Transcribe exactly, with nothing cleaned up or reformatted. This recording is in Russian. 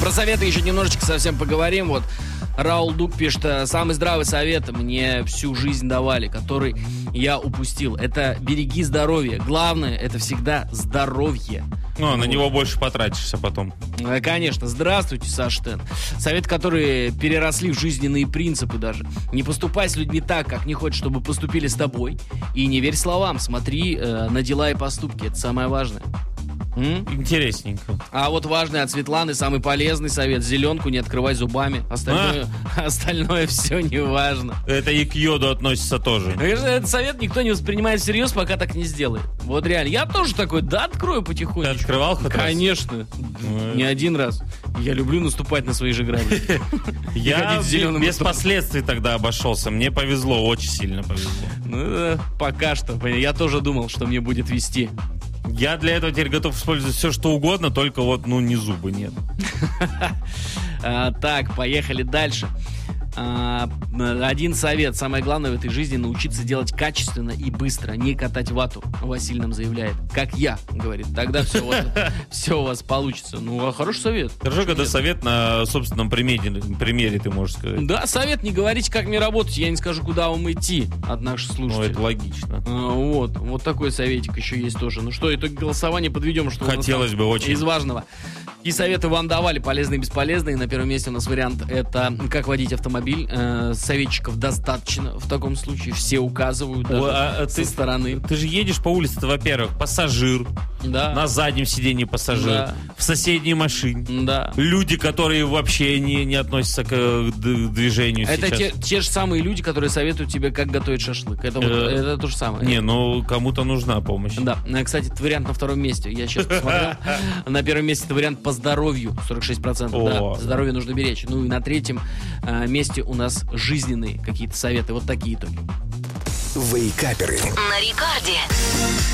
Про советы еще немножечко совсем поговорим. Вот Раул Дук пишет: самый здравый совет мне всю жизнь давали, который я упустил. Это береги здоровье. Главное, это всегда здоровье. Ну, вот. На него больше потратишься потом. Конечно. Здравствуйте, Саша Тен. Совет, которые переросли в жизненные принципы даже. Не поступай с людьми так, как не хочешь, чтобы поступили с тобой. И не верь словам. Смотри э, на дела и поступки. Это самое важное. М? Интересненько. А вот важный от Светланы, самый полезный совет: зеленку не открывай зубами. Остальное, а? остальное все не важно. Это и к йоду относится тоже. Этот совет никто не воспринимает всерьез, пока так не сделает. Вот реально. Я тоже такой, да, открою потихонечку. Ты открывал хоть раз? Конечно. Не один раз. Я люблю наступать на свои же грабли. Я без последствий тогда обошелся. Мне повезло, очень сильно повезло. Ну, пока что. Я тоже думал, что мне будет вести. Я для этого теперь готов использовать все, что угодно, только вот, ну, не зубы, нет. Так, поехали дальше. Один совет. Самое главное в этой жизни — научиться делать качественно и быстро, не катать вату. Василий нам заявляет. Как я, говорит. Тогда все, вот, все у вас получится. Ну, а хороший совет. Хорошо, когда совет на собственном примере, примере ты можешь сказать. Да, совет: не говорите, как мне работать, я не скажу, куда вам идти от наших слушателей. Ну, это логично. А, вот, вот такой советик еще есть тоже. Ну что, итоги голосования подведем, что хотелось бы очень. Из важного. И советы вам давали, полезные и бесполезные. На первом месте у нас вариант — это как водить автомобиль. Э, советчиков достаточно в таком случае. Все указывают даже. О, а, со ты, стороны. Ты же едешь по улице, ты, во-первых, пассажир. Да. На заднем сиденье пассажир. Да. В соседней машине. Да. Люди, которые вообще не, не относятся к движению это сейчас. Это те, те же самые люди, которые советуют тебе, как готовить шашлык. Это, вот, э, это то же самое. Не, ну кому-то нужна помощь. Да. Кстати, это вариант на втором месте. Я сейчас посмотрел. На первом месте это вариант по здоровью. сорок шесть процентов. Да. Здоровье нужно беречь. Ну и на третьем э, месте у нас жизненные какие-то советы. Вот такие итоги. Вейкаперы. На рекорде.